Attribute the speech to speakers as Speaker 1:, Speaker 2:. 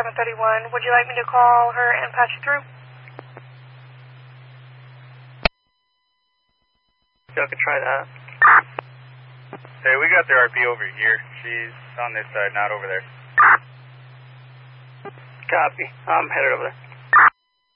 Speaker 1: 731. Would you like me to call her and patch you through?
Speaker 2: Y'all can try that.
Speaker 3: Hey, we got their RP over here. She's on this side, not over there.
Speaker 2: Copy. I'm headed over there.